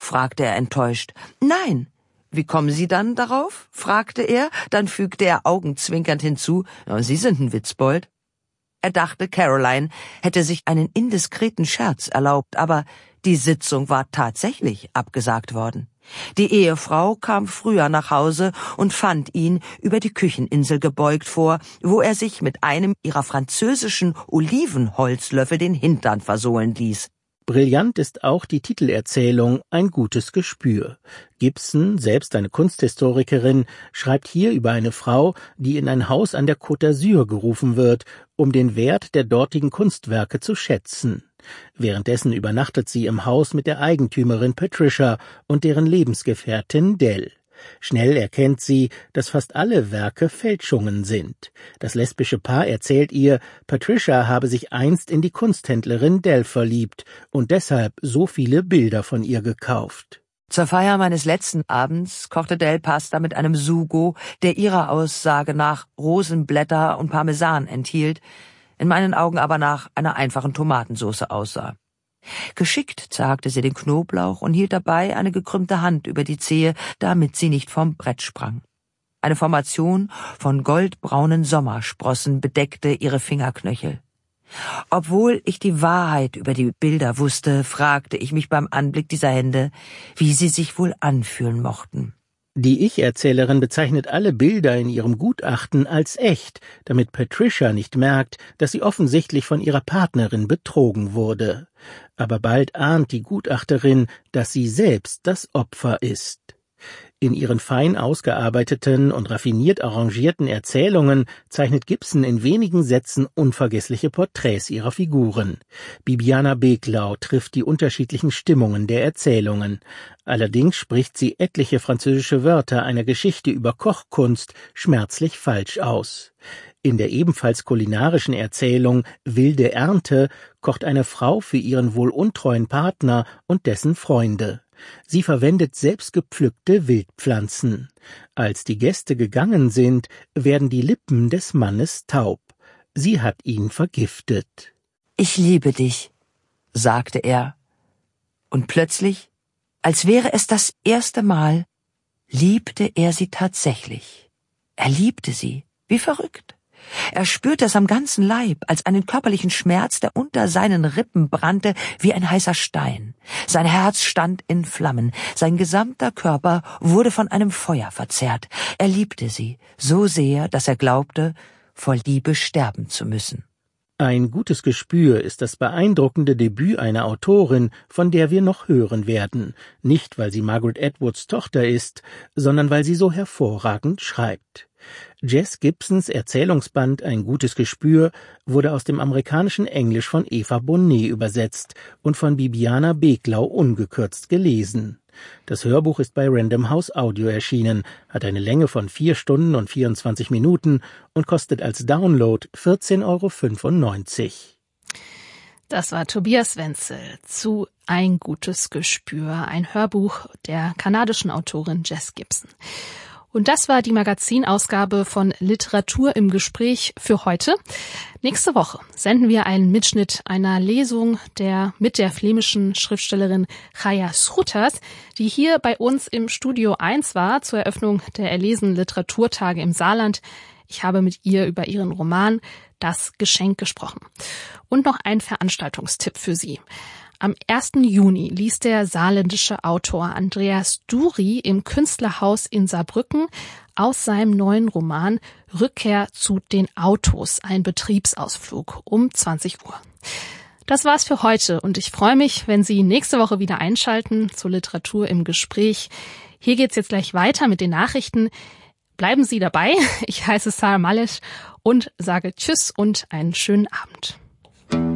fragte er enttäuscht. »Nein.« »Wie kommen Sie dann darauf?« fragte er, dann fügte er augenzwinkernd hinzu, »Sie sind ein Witzbold.« Er dachte, Caroline hätte sich einen indiskreten Scherz erlaubt, aber die Sitzung war tatsächlich abgesagt worden. Die Ehefrau kam früher nach Hause und fand ihn über die Kücheninsel gebeugt vor, wo er sich mit einem ihrer französischen Olivenholzlöffel den Hintern versohlen ließ. Brillant ist auch die Titelerzählung »Ein gutes Gespür«. Gibson, selbst eine Kunsthistorikerin, schreibt hier über eine Frau, die in ein Haus an der Côte d'Azur gerufen wird, um den Wert der dortigen Kunstwerke zu schätzen. Währenddessen übernachtet sie im Haus mit der Eigentümerin Patricia und deren Lebensgefährtin Dell. Schnell erkennt sie, dass fast alle Werke Fälschungen sind. Das lesbische Paar erzählt ihr, Patricia habe sich einst in die Kunsthändlerin Dell verliebt und deshalb so viele Bilder von ihr gekauft. Zur Feier meines letzten Abends kochte Dell Pasta mit einem Sugo, der ihrer Aussage nach Rosenblätter und Parmesan enthielt, in meinen Augen aber nach einer einfachen Tomatensauce aussah. Geschickt zerhackte sie den Knoblauch und hielt dabei eine gekrümmte Hand über die Zehe, damit sie nicht vom Brett sprang. Eine Formation von goldbraunen Sommersprossen bedeckte ihre Fingerknöchel. Obwohl ich die Wahrheit über die Bilder wusste, fragte ich mich beim Anblick dieser Hände, wie sie sich wohl anfühlen mochten. Die Ich-Erzählerin bezeichnet alle Bilder in ihrem Gutachten als echt, damit Patricia nicht merkt, dass sie offensichtlich von ihrer Partnerin betrogen wurde. Aber bald ahnt die Gutachterin, dass sie selbst das Opfer ist. In ihren fein ausgearbeiteten und raffiniert arrangierten Erzählungen zeichnet Gibson in wenigen Sätzen unvergessliche Porträts ihrer Figuren. Bibiana Beklau trifft die unterschiedlichen Stimmungen der Erzählungen. Allerdings spricht sie etliche französische Wörter einer Geschichte über Kochkunst schmerzlich falsch aus. In der ebenfalls kulinarischen Erzählung Wilde Ernte kocht eine Frau für ihren wohl untreuen Partner und dessen Freunde. Sie verwendet selbstgepflückte Wildpflanzen. Als die Gäste gegangen sind, werden die Lippen des Mannes taub. Sie hat ihn vergiftet. »Ich liebe dich«, sagte er. Und plötzlich, als wäre es das erste Mal, liebte er sie tatsächlich. Er liebte sie, wie verrückt. Er spürte es am ganzen Leib, als einen körperlichen Schmerz, der unter seinen Rippen brannte wie ein heißer Stein. Sein Herz stand in Flammen, sein gesamter Körper wurde von einem Feuer verzehrt. Er liebte sie so sehr, dass er glaubte, vor Liebe sterben zu müssen. Ein gutes Gespür ist das beeindruckende Debüt einer Autorin, von der wir noch hören werden. Nicht, weil sie Margaret Atwoods Tochter ist, sondern weil sie so hervorragend schreibt. Jess Gibsons Erzählungsband »Ein gutes Gespür« wurde aus dem amerikanischen Englisch von Eva Bonnet übersetzt und von Bibiana Beklau ungekürzt gelesen. Das Hörbuch ist bei Random House Audio erschienen, hat eine Länge von 4 Stunden und 24 Minuten und kostet als Download 14,95 €. Das war Tobias Wenzel zu »Ein gutes Gespür«, ein Hörbuch der kanadischen Autorin Jess Gibson. Und das war die Magazinausgabe von Literatur im Gespräch für heute. Nächste Woche senden wir einen Mitschnitt einer Lesung mit der flämischen Schriftstellerin Chaya Schroeters, die hier bei uns im Studio 1 war zur Eröffnung der erlesenen Literaturtage im Saarland. Ich habe mit ihr über ihren Roman »Das Geschenk« gesprochen. Und noch ein Veranstaltungstipp für Sie. Am 1. Juni liest der saarländische Autor Andreas Dury im Künstlerhaus in Saarbrücken aus seinem neuen Roman Rückkehr zu den Autos, ein Betriebsausflug um 20 Uhr. Das war's für heute und ich freue mich, wenn Sie nächste Woche wieder einschalten zur Literatur im Gespräch. Hier geht's jetzt gleich weiter mit den Nachrichten. Bleiben Sie dabei. Ich heiße Sarah Malesch und sage Tschüss und einen schönen Abend.